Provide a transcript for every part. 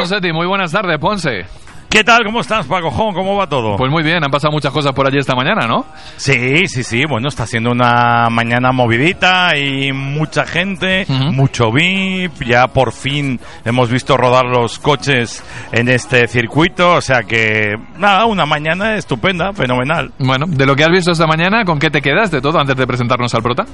Ponseti, muy buenas tardes, Ponce. ¿Qué tal? ¿Cómo estás, Paco Jón? ¿Cómo va todo? Pues muy bien, han pasado muchas cosas por allí esta mañana, ¿no? Sí. Bueno, está siendo una mañana movidita y mucha gente, mucho VIP. Ya por fin hemos visto rodar los coches en este circuito. O sea que, nada, una mañana estupenda, fenomenal. Bueno, de lo que has visto esta mañana, ¿con qué te quedas de todo antes de presentarnos al prota?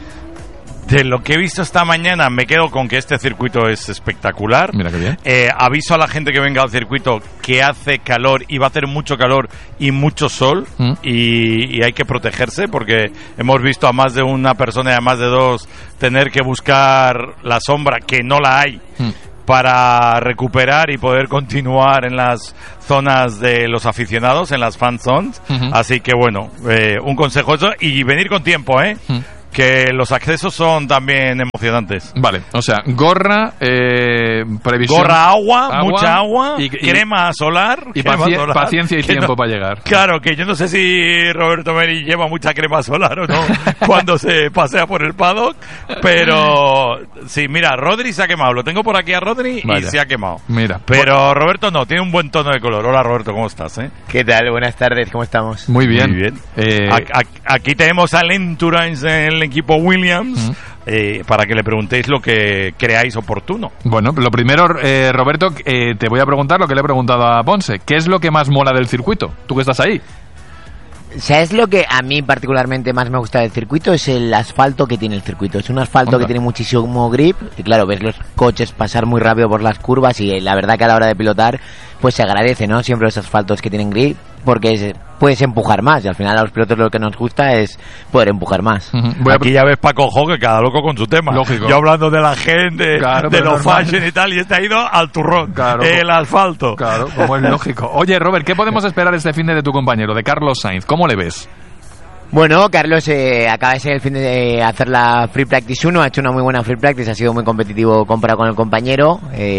De lo que he visto esta mañana me quedo con que este circuito es espectacular. Mira qué bien. Aviso a la gente que venga al circuito que hace calor y va a hacer mucho calor y mucho sol y hay que protegerse porque hemos visto a más de una persona y a más de dos tener que buscar la sombra, que no la hay, para recuperar y poder continuar en las zonas de los aficionados, en las fan zones. Así que bueno, un consejo eso y venir con tiempo, que los accesos son también emocionantes. Vale, o sea, gorra, previsión... Gorra, agua, mucha agua, y crema solar. Y paciencia y tiempo para llegar. Claro, que yo no sé si Roberto Meri lleva mucha crema solar o no cuando se pasea por el paddock, pero sí, mira, Rodri se ha quemado. Lo tengo por aquí a Rodri. Vaya. Y se ha quemado. Mira. Pero Roberto no, tiene un buen tono de color. Hola, Roberto, ¿cómo estás? ¿Qué tal? Buenas tardes, ¿cómo estamos? Muy bien. Muy bien. Aquí tenemos al Endurance en el equipo Williams, para que le preguntéis lo que creáis oportuno. Bueno, lo primero, Roberto, te voy a preguntar lo que le he preguntado a Ponce. ¿Qué es lo que más mola del circuito? Tú que estás ahí. ¿Sabes lo que a mí particularmente más me gusta del circuito? Es el asfalto que tiene el circuito. Es un asfalto que tiene muchísimo grip y claro, ves los coches pasar muy rápido por las curvas y la verdad que a la hora de pilotar pues se agradece, ¿no? Siempre los asfaltos que tienen grip porque puedes empujar más y al final a los pilotos lo que nos gusta es poder empujar más. Aquí ya ves Paco Jo, que cada loco con su tema. Lógico. Yo hablando de la gente, claro, de los fashion y tal, y este ha ido al turrón, claro, el asfalto. Claro, como es lógico. Oye, Robert, ¿qué podemos esperar este fin de tu compañero, de Carlos Sainz? ¿Cómo le ves? Bueno, Carlos acaba de ser el fin de hacer la Free Practice 1, ha hecho una muy buena Free Practice, ha sido muy competitivo comparado con el compañero.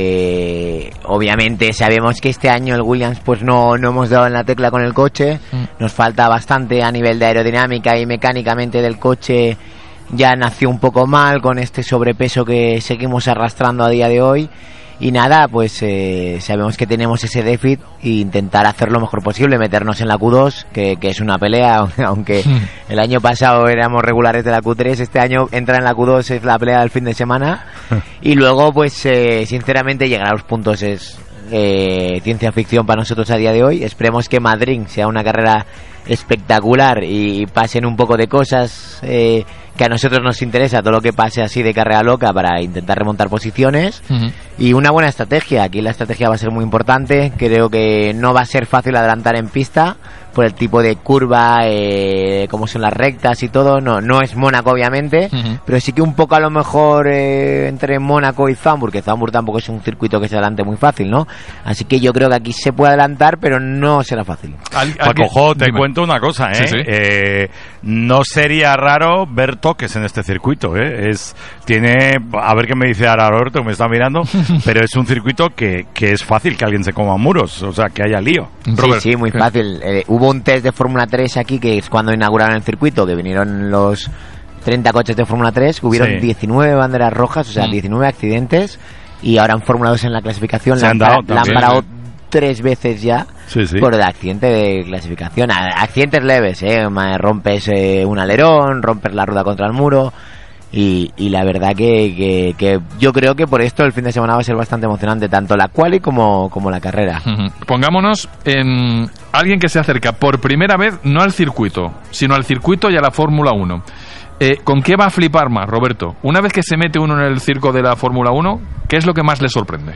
Obviamente sabemos que este año el Williams pues no hemos dado en la tecla con el coche, nos falta bastante a nivel de aerodinámica y mecánicamente del coche, ya nació un poco mal con este sobrepeso que seguimos arrastrando a día de hoy. Y nada, pues sabemos que tenemos ese déficit e intentar hacer lo mejor posible, meternos en la Q2, que es una pelea, aunque el año pasado éramos regulares de la Q3, este año entrar en la Q2 es la pelea del fin de semana. Y luego, pues sinceramente, llegar a los puntos es ciencia ficción para nosotros a día de hoy. Esperemos que Madrid sea una carrera espectacular y pasen un poco de cosas que a nosotros nos interesa, todo lo que pase así de carrera loca para intentar remontar posiciones y una buena estrategia. Aquí la estrategia va a ser muy importante, creo que no va a ser fácil adelantar en pista por el tipo de curva, como son las rectas y todo, no es Mónaco obviamente, pero sí que un poco a lo mejor entre Mónaco y Zandvoort, que Zandvoort tampoco es un circuito que se adelante muy fácil, ¿no? Así que yo creo que aquí se puede adelantar, pero no será fácil. Paco Jo, te cuento una cosa, Sí. No sería raro ver toques en este circuito, tiene, a ver qué me dice ahora Roberto, que me está mirando, pero es un circuito que es fácil que alguien se coma muros, o sea, que haya lío. Sí, muy fácil. Hubo un test de Fórmula 3 aquí, que es cuando inauguraron el circuito, que vinieron los 30 coches de Fórmula 3, hubieron 19 banderas rojas, o sea, 19 accidentes, y ahora en Fórmula 2 en la clasificación la han parado 3 veces ya por el accidente de clasificación. Accidentes leves, rompes un alerón, rompes la rueda contra el muro. Y la verdad que yo creo que por esto el fin de semana va a ser bastante emocionante, tanto la quali como la carrera. Pongámonos en alguien que se acerca por primera vez no al circuito, sino al circuito y a la Fórmula 1. ¿Con qué va a flipar más, Roberto? Una vez que se mete uno en el circo de la Fórmula 1, ¿qué es lo que más le sorprende?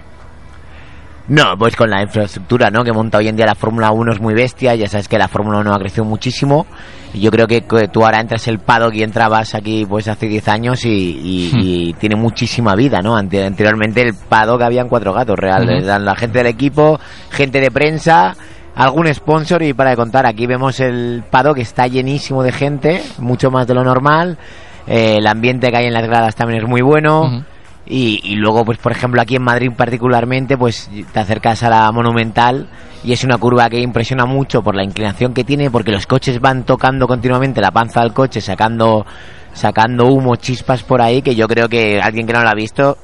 No, pues con la infraestructura, ¿no?, que monta hoy en día la Fórmula 1 es muy bestia. Ya sabes que la Fórmula 1 ha crecido muchísimo y yo creo que tú ahora entras el paddock y entrabas aquí pues hace 10 años y tiene muchísima vida, ¿no? Anteriormente el paddock habían 4 gatos reales, la gente del equipo, gente de prensa, algún sponsor y para de contar. Aquí vemos el paddock que está llenísimo de gente, mucho más de lo normal. El ambiente que hay en las gradas también es muy bueno. Y luego, pues por ejemplo, aquí en Madrid particularmente, pues te acercas a la Monumental y es una curva que impresiona mucho por la inclinación que tiene, porque los coches van tocando continuamente la panza del coche, sacando humo, chispas por ahí, que yo creo que alguien que no lo ha visto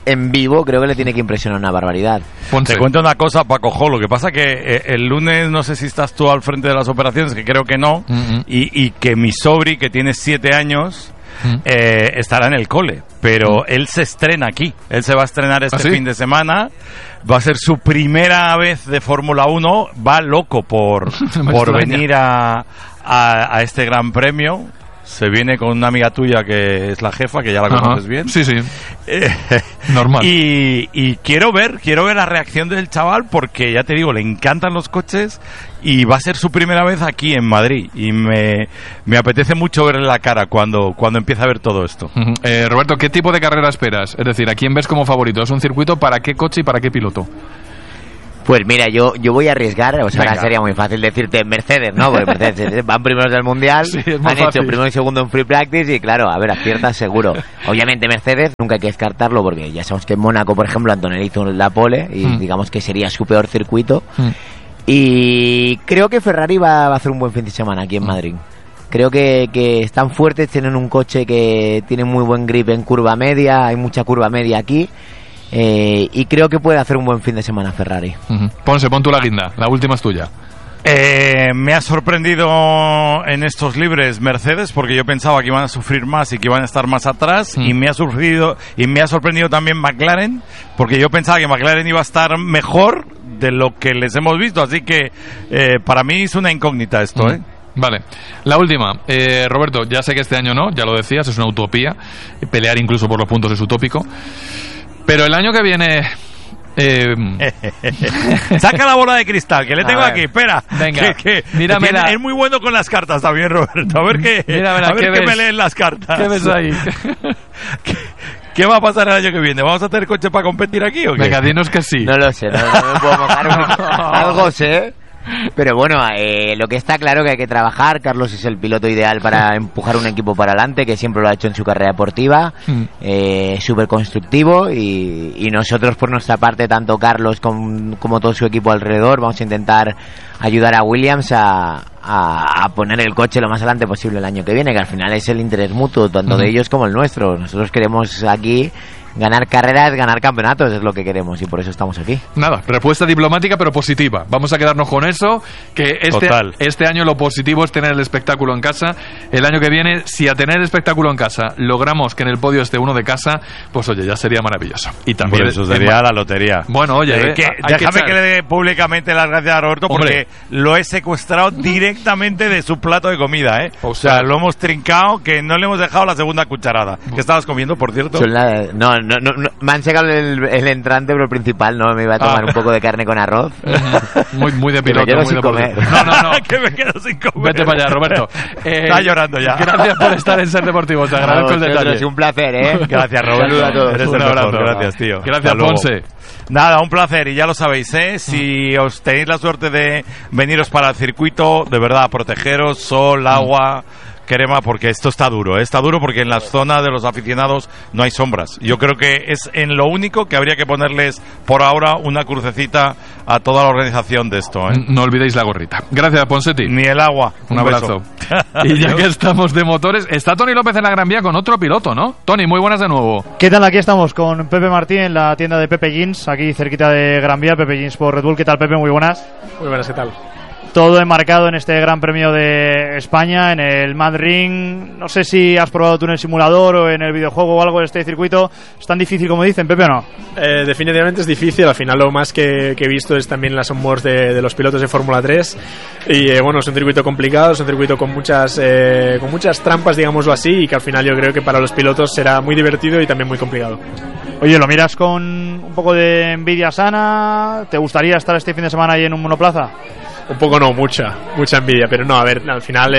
en vivo creo que le tiene que impresionar una barbaridad. Te cuento una cosa, Paco Jo, lo que pasa que el lunes no sé si estás tú al frente de las operaciones, que creo que no, y que mi sobri, que tiene 7 años, estará en el cole, pero él se estrena aquí, él se va a estrenar este fin de semana, va a ser su primera vez de Fórmula 1, va loco por venir a este gran premio. Se viene con una amiga tuya que es la jefa, que ya la conoces bien. Sí, sí. Normal. Y quiero ver la reacción del chaval, porque ya te digo, le encantan los coches y va a ser su primera vez aquí en Madrid. Y me apetece mucho verle la cara cuando empiece a ver todo esto. Roberto, ¿qué tipo de carrera esperas? Es decir, ¿a quién ves como favorito? ¿Es un circuito para qué coche y para qué piloto? Pues mira, yo voy a arriesgar, o sea, ahora sería muy fácil decirte Mercedes, ¿no? Porque Mercedes van primeros del Mundial, han hecho primero y segundo en Free Practice y claro, a ver, aciertas seguro. Obviamente Mercedes, nunca hay que descartarlo porque ya sabemos que en Mónaco, por ejemplo, Antonelli hizo la pole y digamos que sería su peor circuito. Y creo que Ferrari va a hacer un buen fin de semana aquí en Madrid. Creo que están fuertes, tienen un coche que tiene muy buen grip en curva media, hay mucha curva media aquí. Y creo que puede hacer un buen fin de semana Ferrari. Ponse, pon tú la guinda, la última es tuya. Me ha sorprendido en estos libres Mercedes, porque yo pensaba que iban a sufrir más y que iban a estar más atrás, y me ha sorprendido también McLaren, porque yo pensaba que McLaren iba a estar mejor de lo que les hemos visto, así que para mí es una incógnita esto, Vale, la última, Roberto, ya sé que este año no, ya lo decías, es una utopía, pelear incluso por los puntos es utópico. Pero el año que viene... Saca la bola de cristal, que le tengo aquí, espera. Venga, mira. Es muy bueno con las cartas también, Roberto. A ver qué me leen las cartas. ¿Qué ves ahí? ¿Qué va a pasar el año que viene? ¿Vamos a tener coche para competir aquí o qué? Venga, dinos que sí. No lo sé, no me puedo mojar. Algo sé. Pero bueno, lo que está claro que hay que trabajar. Carlos es el piloto ideal para empujar un equipo para adelante, que siempre lo ha hecho en su carrera deportiva, súper constructivo, y nosotros por nuestra parte, tanto Carlos como todo su equipo alrededor, vamos a intentar ayudar a Williams a poner el coche lo más adelante posible el año que viene, que al final es el interés mutuo, tanto de ellos como el nuestro. Nosotros queremos aquí ganar carreras, ganar campeonatos, es lo que queremos, y por eso estamos aquí. Nada, respuesta diplomática pero positiva. Vamos a quedarnos con eso, que este año lo positivo es tener el espectáculo en casa. El año que viene, si a tener el espectáculo en casa logramos que en el podio esté uno de casa, pues oye, ya sería maravilloso. Y también por eso sería la lotería. Bueno, oye, déjame que le dé públicamente las gracias a Roberto, porque lo he secuestrado directamente de su plato de comida, O sea, lo hemos trincado, que no le hemos dejado la segunda cucharada. ¿Qué estabas comiendo, por cierto? No, me han secado el entrante, pero el principal no, me iba a tomar un poco de carne con arroz. Muy de piloto, me quedo sin comer. No. Que me quedo sin comer. Vete para allá, Roberto. Está llorando ya. Gracias por estar en Ser Deportivo, te agradezco el detalle. Es un placer, Gracias, Roberto. Saludos a todos. Eres el mejor. Gracias, tío. Gracias, Ponce. Nada, un placer, y ya lo sabéis, si os tenéis la suerte de veniros para el circuito, de verdad, protegeros, sol, agua, crema, porque esto está duro porque en la zona de los aficionados no hay sombras. Yo creo que es en lo único que habría que ponerles por ahora una crucecita a toda la organización de esto. No olvidéis la gorrita. Gracias, Ponsetti. Ni el agua. Un abrazo. Y ya que estamos de motores, está Tony López en la Gran Vía con otro piloto, ¿no? Tony, muy buenas de nuevo. ¿Qué tal? Aquí estamos con Pepe Martín en la tienda de Pepe Jeans, aquí cerquita de Gran Vía, Pepe Jeans por Red Bull. ¿Qué tal, Pepe? Muy buenas. Muy buenas, ¿qué tal? Todo enmarcado en este Gran Premio de España, en el Mad Ring. No sé si has probado tú en el simulador o en el videojuego o algo de este circuito. ¿Es tan difícil como dicen, Pepe, o no? Definitivamente es difícil. Al final lo más que he visto es también las onboards de los pilotos de Fórmula 3. Y bueno, es un circuito complicado, es un circuito con muchas trampas, digámoslo así, y que al final yo creo que para los pilotos será muy divertido y también muy complicado. Oye, ¿lo miras con un poco de envidia sana? ¿Te gustaría estar este fin de semana ahí en un monoplaza? Un poco no, mucha envidia, pero no, a ver, al final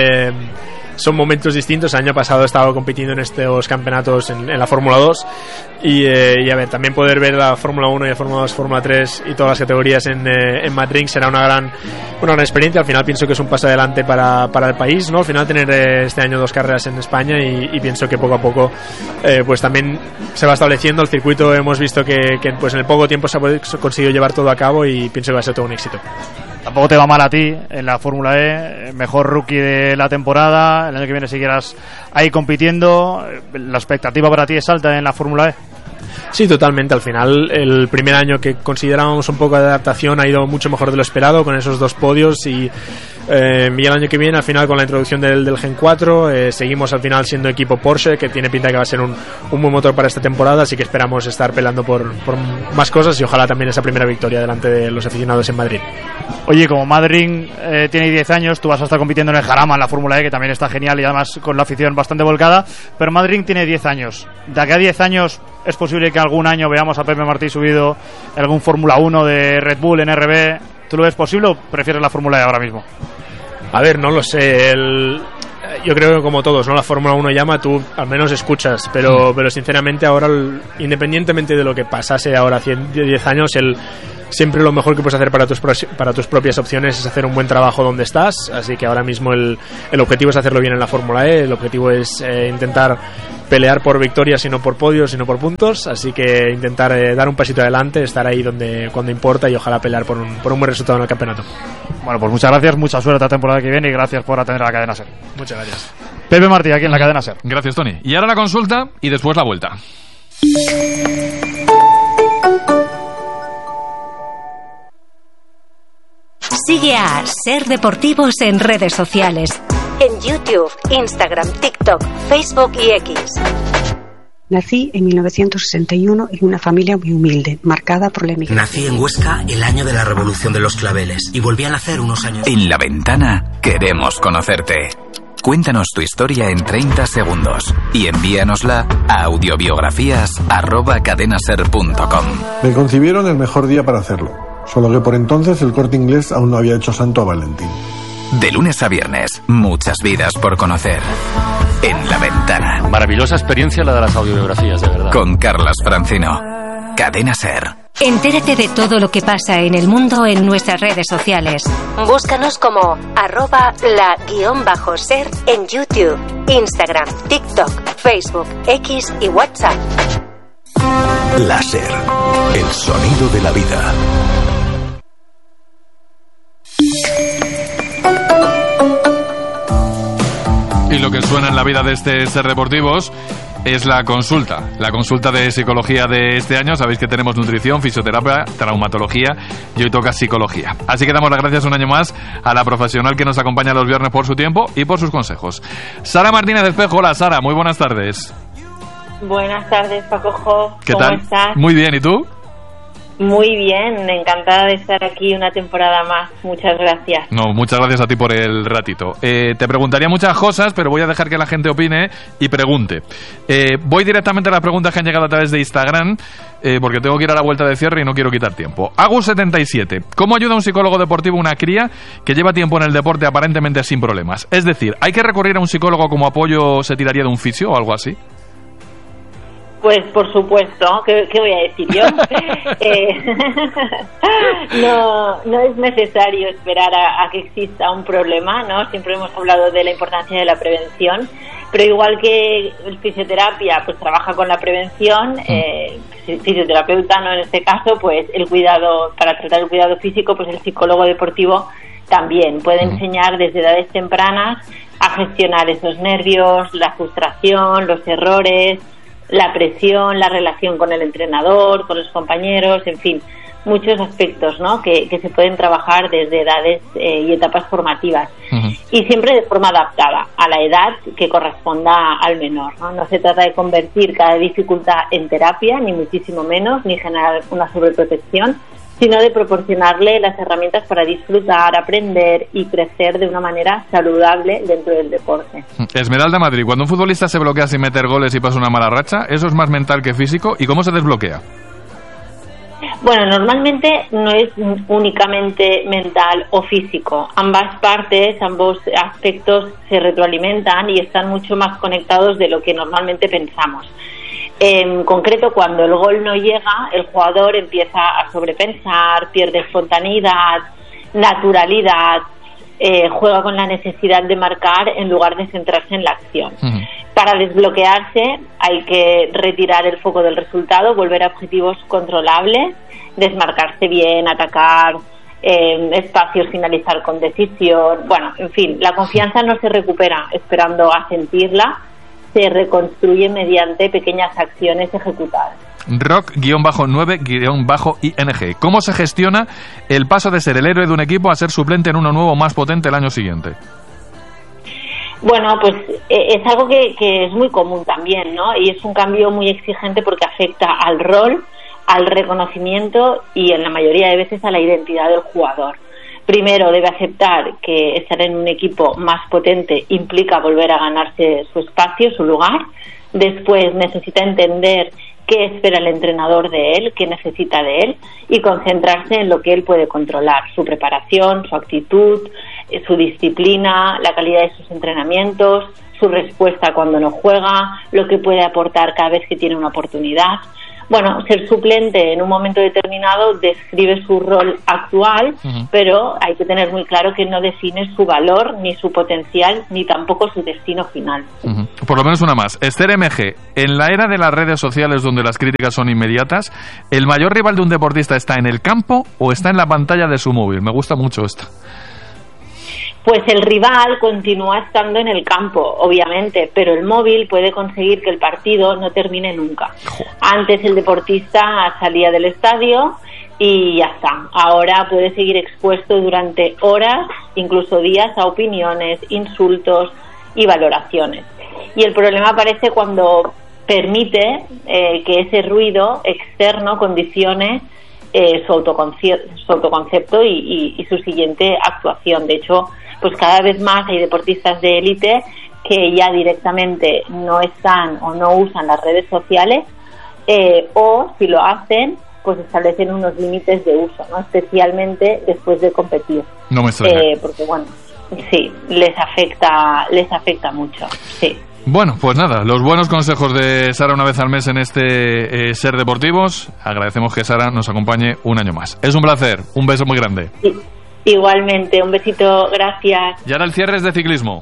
son momentos distintos. El año pasado he estado compitiendo en estos campeonatos en la Fórmula 2 y a ver, también poder ver la Fórmula 1 y la Fórmula 2, Fórmula 3 y todas las categorías en Madrid será una gran experiencia. Al final pienso que es un paso adelante para el país, ¿no? Al final tener este año 2 carreras en España y pienso que poco a poco pues también se va estableciendo el circuito. Hemos visto que pues en el poco tiempo se ha conseguido llevar todo a cabo y pienso que va a ser todo un éxito. Tampoco te va mal a ti en la Fórmula E, mejor rookie de la temporada, el año que viene seguirás ahí compitiendo. ¿La expectativa para ti es alta en la Fórmula E? Sí, totalmente. Al final, el primer año que considerábamos un poco de adaptación ha ido mucho mejor de lo esperado con esos 2 podios y el año que viene, al final, con la introducción del Gen 4, seguimos al final siendo equipo Porsche, que tiene pinta que va a ser un buen motor para esta temporada, así que esperamos estar peleando por más cosas y ojalá también esa primera victoria delante de los aficionados en Madrid. Oye, como Madrid tiene 10 años, tú vas a estar compitiendo en el Jarama, en la Fórmula E, que también está genial y además con la afición bastante volcada, pero Madrid tiene 10 años. De aquí a 10 años es posible que algún año veamos a Pepe Martí subido en algún Fórmula 1 de Red Bull, en RB. ¿Tú lo ves posible o prefieres la Fórmula E ahora mismo? A ver, no lo sé. Yo creo que como todos, ¿no? La Fórmula 1 llama, tú al menos escuchas, pero sinceramente ahora, independientemente de lo que pasase ahora 10 años, siempre lo mejor que puedes hacer para tus propias opciones es hacer un buen trabajo donde estás, así que ahora mismo el objetivo es hacerlo bien en la Fórmula E, el objetivo es intentar pelear por victorias y no por podios y no por puntos, así que intentar dar un pasito adelante, estar ahí cuando importa y ojalá pelear por un buen resultado en el campeonato. Bueno, pues muchas gracias, mucha suerte la temporada que viene y gracias por atender a la cadena SER. Muchas gracias. Pepe Martí, aquí en la cadena SER. Gracias, Tony. Y ahora la consulta y después la vuelta. Sigue a SER Deportivos en redes sociales. En YouTube, Instagram, TikTok, Facebook y X. Nací en 1961 en una familia muy humilde, marcada por la emigración. Nací en Huesca el año de la Revolución de los Claveles y volví a nacer unos años. En La Ventana queremos conocerte. Cuéntanos tu historia en 30 segundos y envíanosla a audiobiografías@cadenaser.com. Me concibieron el mejor día para hacerlo, solo que por entonces el Corte Inglés aún no había hecho santo a Valentín. De lunes a viernes, muchas vidas por conocer. En La Ventana. Maravillosa experiencia la de las audiobiografías, de verdad. Con Carlas Francino. Cadena SER. Entérate de todo lo que pasa en el mundo en nuestras redes sociales. Búscanos como @la_ser en YouTube, Instagram, TikTok, Facebook, X y WhatsApp. La SER, el sonido de la vida. Y lo que suena en la vida de SER Deportivos es la consulta de psicología de este año. Sabéis que tenemos nutrición, fisioterapia, traumatología y hoy toca psicología. Así que damos las gracias un año más a la profesional que nos acompaña los viernes por su tiempo y por sus consejos. Sara Martínez de Espejo. Hola, Sara, muy buenas tardes. Buenas tardes, Pacojo. ¿Qué ¿Cómo tal? estás? Muy bien, ¿y tú? Muy bien, encantada de estar aquí una temporada más. Muchas gracias. No, muchas gracias a ti por el ratito. Te preguntaría muchas cosas, pero voy a dejar que la gente opine y pregunte. Voy directamente a las preguntas que han llegado a través de Instagram, porque tengo que ir a la vuelta de cierre y no quiero quitar tiempo. Agus77. ¿Cómo ayuda un psicólogo deportivo a una cría que lleva tiempo en el deporte aparentemente sin problemas? Es decir, ¿hay que recurrir a un psicólogo como apoyo? ¿Se tiraría de un fisio o algo así? Pues por supuesto, ¿qué voy a decir yo? No es necesario esperar a que exista un problema, ¿no? Siempre hemos hablado de la importancia de la prevención, pero igual que el fisioterapia pues trabaja con la prevención, fisioterapeuta, ¿no? En este caso, pues el cuidado, para tratar el cuidado físico, pues el psicólogo deportivo también puede enseñar desde edades tempranas a gestionar esos nervios, la frustración, los errores, la presión, la relación con el entrenador, con los compañeros, en fin, muchos aspectos, ¿no? que se pueden trabajar desde edades y etapas formativas. Y siempre de forma adaptada a la edad que corresponda al menor, ¿no? No se trata de convertir cada dificultad en terapia, ni muchísimo menos, ni generar una sobreprotección, sino de proporcionarle las herramientas para disfrutar, aprender y crecer de una manera saludable dentro del deporte. Esmeralda Madrid, cuando un futbolista se bloquea sin meter goles y pasa una mala racha, ¿eso es más mental que físico? ¿Y cómo se desbloquea? Bueno, normalmente no es únicamente mental o físico. Ambas partes, ambos aspectos se retroalimentan y están mucho más conectados de lo que normalmente pensamos. En concreto, cuando el gol no llega, el jugador empieza a sobrepensar, pierde espontaneidad, naturalidad, juega con la necesidad de marcar en lugar de centrarse en la acción. Para desbloquearse hay que retirar el foco del resultado, volver a objetivos controlables, desmarcarse bien, atacar espacios, finalizar con decisión. Bueno, en fin, la confianza no se recupera esperando a sentirla, se reconstruye mediante pequeñas acciones ejecutadas. rock-9-ing. ¿Cómo se gestiona el paso de ser el héroe de un equipo a ser suplente en uno nuevo más potente el año siguiente? Bueno, pues es algo que es muy común también, ¿no? Y es un cambio muy exigente porque afecta al rol, al reconocimiento y en la mayoría de veces a la identidad del jugador. Primero debe aceptar que estar en un equipo más potente implica volver a ganarse su espacio, su lugar. Después necesita entender qué espera el entrenador de él, qué necesita de él y concentrarse en lo que él puede controlar, su preparación, su actitud, su disciplina, la calidad de sus entrenamientos, su respuesta cuando no juega, lo que puede aportar cada vez que tiene una oportunidad. Bueno, ser suplente en un momento determinado describe su rol actual, pero hay que tener muy claro que no define su valor, ni su potencial, ni tampoco su destino final. Por lo menos una más. Esther MG, en la era de las redes sociales donde las críticas son inmediatas, ¿el mayor rival de un deportista está en el campo o está en la pantalla de su móvil? Me gusta mucho esto. Pues el rival continúa estando en el campo, obviamente, pero el móvil puede conseguir que el partido no termine nunca. Antes el deportista salía del estadio y ya está. Ahora puede seguir expuesto durante horas, incluso días, a opiniones, insultos y valoraciones. Y el problema aparece cuando permite que ese ruido externo condicione su autoconcepto y su siguiente actuación. De hecho, pues cada vez más hay deportistas de élite que ya directamente no están o no usan las redes sociales o si lo hacen pues establecen unos límites de uso, ¿no? Especialmente después de competir. No me extraña. Porque bueno, sí, les afecta mucho, sí. Bueno, pues nada, los buenos consejos de Sara una vez al mes en este Ser Deportivos. Agradecemos que Sara nos acompañe un año más. Es un placer, un beso muy grande. Sí. Igualmente, un besito, gracias. Y ahora el cierre es de ciclismo.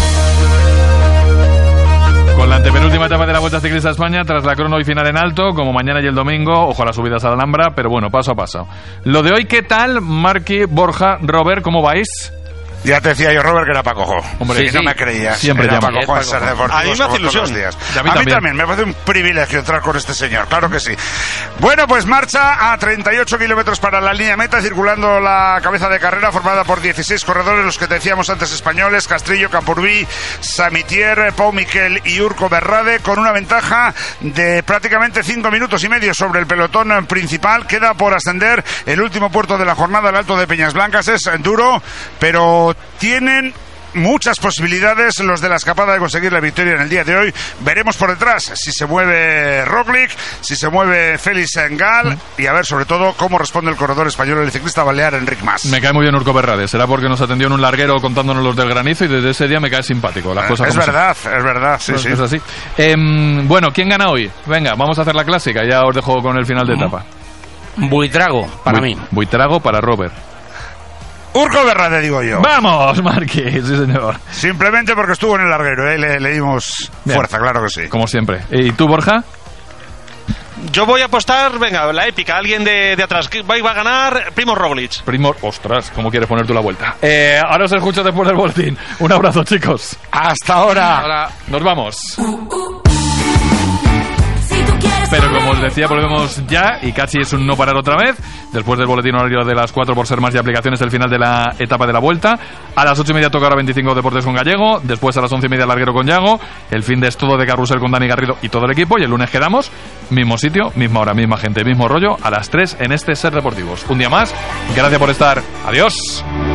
Con la antepenúltima etapa de la Vuelta Ciclista a España, tras la crono y final en alto, como mañana y el domingo, ojo a las subidas a la Alhambra, pero bueno, paso a paso. Lo de hoy, ¿qué tal? Marqui, Borja, Robert, ¿cómo vais? Ya te decía yo, Robert, que era Paco Jo. Hombre, sí, no me creías. Siempre era llama. Paco Jo en Ser Deportivos. A mí me hace ilusión. A mí también. Me parece un privilegio entrar con este señor, claro que sí. Bueno, pues marcha a 38 kilómetros para la línea meta, circulando la cabeza de carrera formada por 16 corredores, los que te decíamos antes españoles, Castrillo, Campurbí, Samitier, Pau Miquel y Urco Berrade, con una ventaja de prácticamente 5 minutos y medio sobre el pelotón principal. Queda por ascender el último puerto de la jornada, el Alto de Peñas Blancas. Es duro, pero tienen muchas posibilidades los de la escapada de conseguir la victoria en el día de hoy. Veremos por detrás si se mueve Roglic, si se mueve Félix Engal y a ver sobre todo cómo responde el corredor español, el ciclista balear Enric Mas. Me cae muy bien Urco Berrade, será porque nos atendió en un larguero contándonos los del granizo y desde ese día me cae simpático. Las cosas es verdad, sí, pues sí. Es así. Bueno, ¿quién gana hoy? Venga, vamos a hacer la clásica, ya os dejo con el final de etapa. Buitrago, para mí. Buitrago para Robert. Urco Berrade, digo yo. ¡Vamos, Marqui! Sí, señor. Simplemente porque estuvo en el larguero, le dimos fuerza, claro que sí. Como siempre. ¿Y tú, Borja? Yo voy a apostar, venga, la épica, alguien de atrás. Va a ganar Primož Roglic. Ostras, ¿cómo quieres poner tú la vuelta? Ahora os escucho después del boletín. Un abrazo, chicos. Hasta ahora. Ahora nos vamos. Pero como os decía, volvemos ya y casi es un no parar otra vez. Después del boletín horario de las 4 por ser más y aplicaciones, el final de la etapa de la Vuelta. A las 8:30 toca ahora 25 Deportes con Gallego. Después a las 11:30 Larguero con Yago. El fin de es todo de Carrusel con Dani Garrido y todo el equipo. Y el lunes quedamos, mismo sitio, misma hora, misma gente, mismo rollo, a las 3 en este Ser Deportivos. Un día más, gracias por estar. Adiós.